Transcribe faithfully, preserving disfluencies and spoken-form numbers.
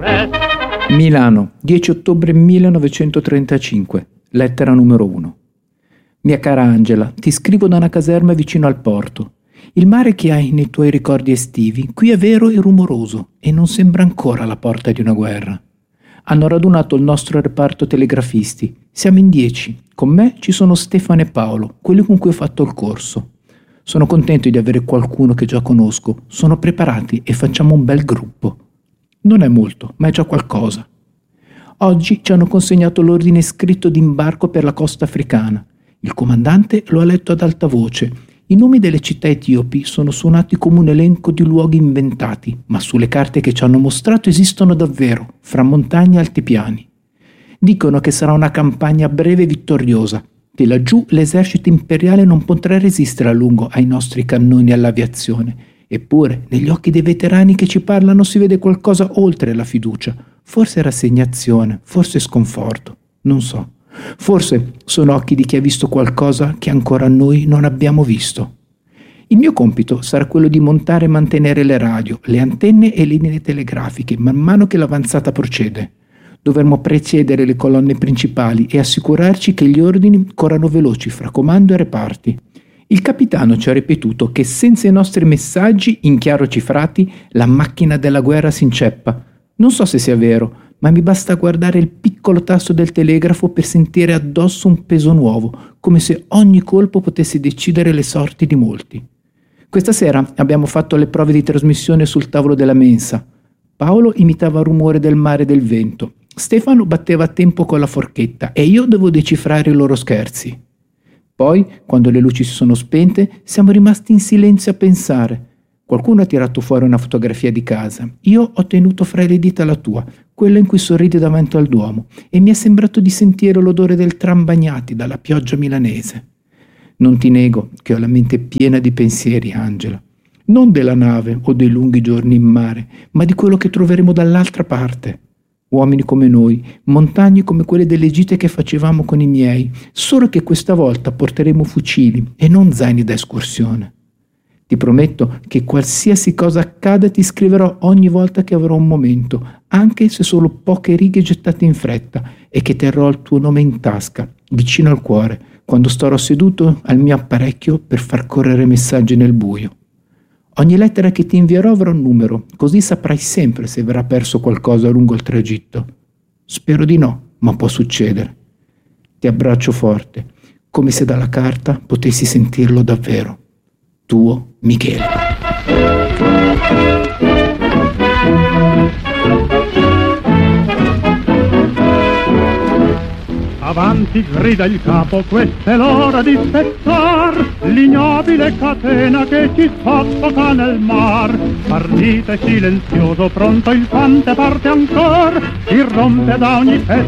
Milano, dieci ottobre millenovecentotrentacinque, lettera numero uno. Mia cara Angela, ti scrivo da una caserma vicino al porto. Il mare che hai nei tuoi ricordi estivi qui è vero e rumoroso e non sembra ancora la porta di una guerra. Hanno radunato il nostro reparto telegrafisti. Siamo in dieci. Con me ci sono Stefano e Paolo, quelli con cui ho fatto il corso. Sono contento di avere qualcuno che già conosco. Sono preparati e facciamo un bel gruppo. Non è molto, ma è già qualcosa. Oggi ci hanno consegnato l'ordine scritto d'imbarco per la costa africana. Il comandante lo ha letto ad alta voce. I nomi delle città etiopi sono suonati come un elenco di luoghi inventati, ma sulle carte che ci hanno mostrato esistono davvero, fra montagne e altipiani. Dicono che sarà una campagna breve e vittoriosa, che laggiù l'esercito imperiale non potrà resistere a lungo ai nostri cannoni e all'aviazione. Eppure, negli occhi dei veterani che ci parlano si vede qualcosa oltre la fiducia, forse rassegnazione, forse sconforto, non so. Forse sono occhi di chi ha visto qualcosa che ancora noi non abbiamo visto. Il mio compito sarà quello di montare e mantenere le radio, le antenne e le linee telegrafiche man mano che l'avanzata procede. Dovremo precedere le colonne principali e assicurarci che gli ordini corrano veloci fra comando e reparti. Il capitano ci ha ripetuto che senza i nostri messaggi, in chiaro cifrati, la macchina della guerra si inceppa. Non so se sia vero, ma mi basta guardare il piccolo tasto del telegrafo per sentire addosso un peso nuovo, come se ogni colpo potesse decidere le sorti di molti. Questa sera abbiamo fatto le prove di trasmissione sul tavolo della mensa. Paolo imitava il rumore del mare e del vento. Stefano batteva a tempo con la forchetta e io dovevo decifrare i loro scherzi. Poi, quando le luci si sono spente, siamo rimasti in silenzio a pensare. Qualcuno ha tirato fuori una fotografia di casa. Io ho tenuto fra le dita la tua, quella in cui sorridi davanti al Duomo, e mi è sembrato di sentire l'odore del tram bagnati dalla pioggia milanese. Non ti nego che ho la mente piena di pensieri, Angela. Non della nave o dei lunghi giorni in mare, ma di quello che troveremo dall'altra parte. Uomini come noi, montagne come quelle delle gite che facevamo con i miei, solo che questa volta porteremo fucili e non zaini da escursione. Ti prometto che qualsiasi cosa accada ti scriverò ogni volta che avrò un momento, anche se solo poche righe gettate in fretta, e che terrò il tuo nome in tasca, vicino al cuore, quando starò seduto al mio apparecchio per far correre messaggi nel buio. Ogni lettera che ti invierò avrà un numero, così saprai sempre se verrà perso qualcosa lungo il tragitto. Spero di no, ma può succedere. Ti abbraccio forte, come se dalla carta potessi sentirlo davvero. Tuo Michele. Avanti grida il capo, questa è l'ora di spezzar l'ignobile catena che ci soffoca nel mar. Partite silenzioso, pronto il fante parte ancor, si rompe da ogni pezzo